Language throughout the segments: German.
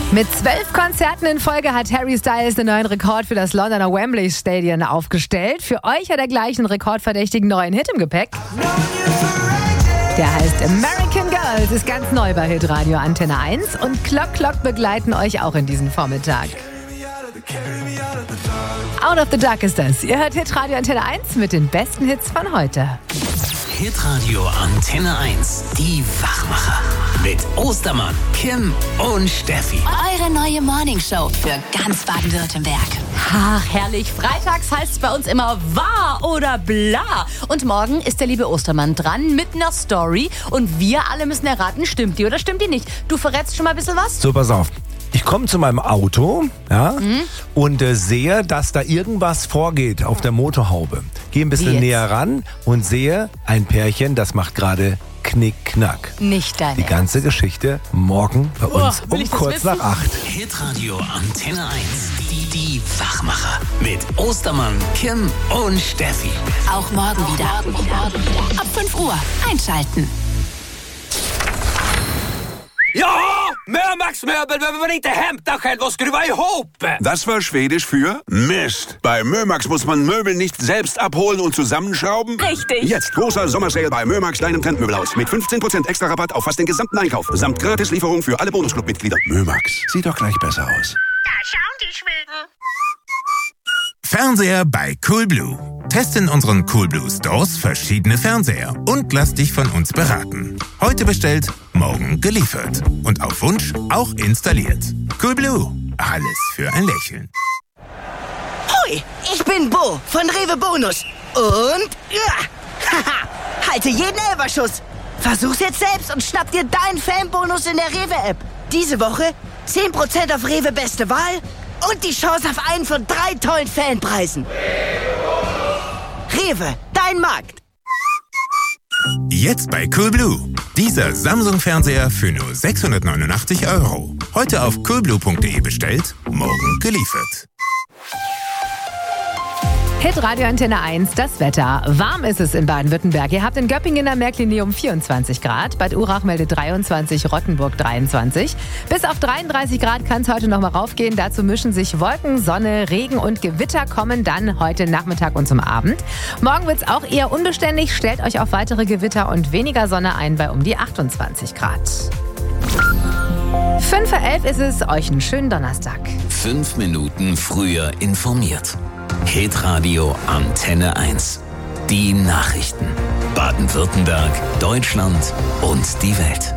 Mit 12 Konzerten in Folge hat Harry Styles den neuen Rekord für das Londoner Wembley Stadion aufgestellt. Für euch hat er gleich einen rekordverdächtigen neuen Hit im Gepäck. Der heißt American Girls, ist ganz neu bei Hitradio Antenne 1 und Clock begleiten euch auch in diesem Vormittag. Out of the Dark ist das. Ihr hört Hitradio Antenne 1 mit den besten Hits von heute. Hitradio Antenne 1, die Wachmacher. Mit Ostermann, Kim und Steffi. Eure neue Morningshow für ganz Baden-Württemberg. Ach, herrlich. Freitags heißt es bei uns immer wahr oder bla. Und morgen ist der liebe Ostermann dran mit einer Story. Und wir alle müssen erraten, stimmt die oder stimmt die nicht. Du verrätst schon mal ein bisschen was? So, pass auf. Ich komme zu meinem Auto und sehe, dass da irgendwas vorgeht auf der Motorhaube. Gehe ein bisschen näher ran und sehe ein Pärchen, das macht gerade Knick-Knack. Nicht dein Die ganze Geschichte morgen bei uns um kurz nach 8. Hitradio Antenne 1, die Wachmacher. Mit Ostermann, Kim und Steffi. Auch morgen wieder. Ab 5 Uhr einschalten. Ja, Mömax-möbel behöver man inte hämta själv och skruva ihop. Das war Schwedisch für Mist. Bei Mömax muss man Möbel nicht selbst abholen und zusammenschrauben. Richtig. Jetzt großer Sommersale bei Mömax, deinem Trendmöbelhaus. Mit 15% extra Rabatt auf fast den gesamten Einkauf. Samt Gratislieferung für alle Bonusclub-Mitglieder. Mömax, sieht doch gleich besser aus. Da schauen die Schweden. Fernseher bei Coolblue. Teste in unseren Coolblue Stores verschiedene Fernseher und lass dich von uns beraten. Heute bestellt, morgen geliefert. Und auf Wunsch auch installiert. Coolblue. Alles für ein Lächeln. Hoi, ich bin Bo von Rewe Bonus. Und halte jeden Elferschuss. Versuch's jetzt selbst und schnapp dir deinen Fanbonus in der Rewe-App. Diese Woche 10% auf Rewe Beste Wahl und die Chance auf einen von 3 tollen Fanpreisen. Rewe, dein Markt. Jetzt bei Coolblue. Dieser Samsung-Fernseher für nur 689 €. Heute auf coolblue.de bestellt, morgen geliefert. Hitradio Antenne 1, das Wetter. Warm ist es in Baden-Württemberg. Ihr habt in Göppingen in der Märklinium 24 Grad, Bad Urach meldet 23, Rottenburg 23. Bis auf 33 Grad kann es heute noch mal raufgehen. Dazu mischen sich Wolken, Sonne, Regen und Gewitter kommen dann heute Nachmittag und zum Abend. Morgen wird es auch eher unbeständig. Stellt euch auf weitere Gewitter und weniger Sonne ein bei um die 28 Grad. 5:11 ist es. Euch einen schönen Donnerstag. 5 Minuten früher informiert. Hitradio Antenne 1. Die Nachrichten. Baden-Württemberg, Deutschland und die Welt.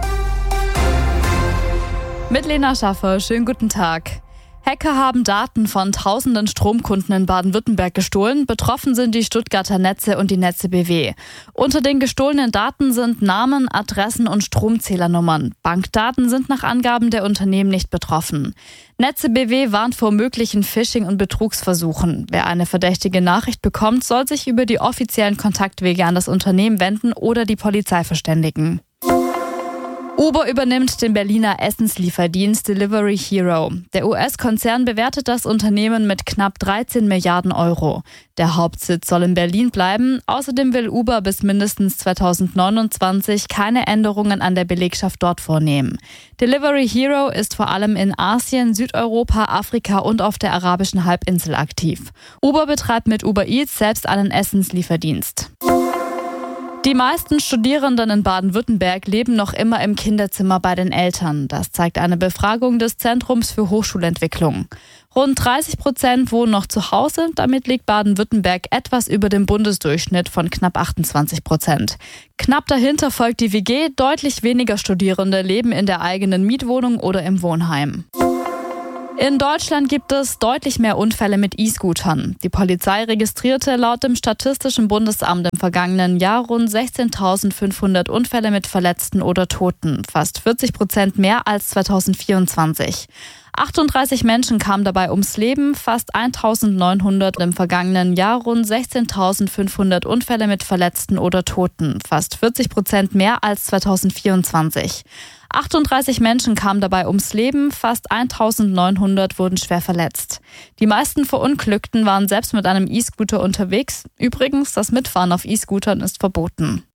Mit Lena Schaffer, schönen guten Tag. Hacker haben Daten von tausenden Stromkunden in Baden-Württemberg gestohlen. Betroffen sind die Stuttgarter Netze und die Netze BW. Unter den gestohlenen Daten sind Namen, Adressen und Stromzählernummern. Bankdaten sind nach Angaben der Unternehmen nicht betroffen. Netze BW warnt vor möglichen Phishing- und Betrugsversuchen. Wer eine verdächtige Nachricht bekommt, soll sich über die offiziellen Kontaktwege an das Unternehmen wenden oder die Polizei verständigen. Uber übernimmt den Berliner Essenslieferdienst Delivery Hero. Der US-Konzern bewertet das Unternehmen mit knapp 13 Milliarden €. Der Hauptsitz soll in Berlin bleiben. Außerdem will Uber bis mindestens 2029 keine Änderungen an der Belegschaft dort vornehmen. Delivery Hero ist vor allem in Asien, Südeuropa, Afrika und auf der arabischen Halbinsel aktiv. Uber betreibt mit Uber Eats selbst einen Essenslieferdienst. Die meisten Studierenden in Baden-Württemberg leben noch immer im Kinderzimmer bei den Eltern. Das zeigt eine Befragung des Zentrums für Hochschulentwicklung. Rund 30% wohnen noch zu Hause. Damit liegt Baden-Württemberg etwas über dem Bundesdurchschnitt von knapp 28%. Knapp dahinter folgt die WG. Deutlich weniger Studierende leben in der eigenen Mietwohnung oder im Wohnheim. In Deutschland gibt es deutlich mehr Unfälle mit E-Scootern. Die Polizei registrierte laut dem Statistischen Bundesamt im vergangenen Jahr rund 16.500 Unfälle mit Verletzten oder Toten, fast 40% mehr als 2024. 38 Menschen kamen dabei ums Leben, fast 1.900 im vergangenen Jahr, rund 16.500 Unfälle mit Verletzten oder Toten, fast 40% mehr als 2024. 38 Menschen kamen dabei ums Leben, fast 1.900 wurden schwer verletzt. Die meisten Verunglückten waren selbst mit einem E-Scooter unterwegs. Übrigens, das Mitfahren auf E-Scootern ist verboten.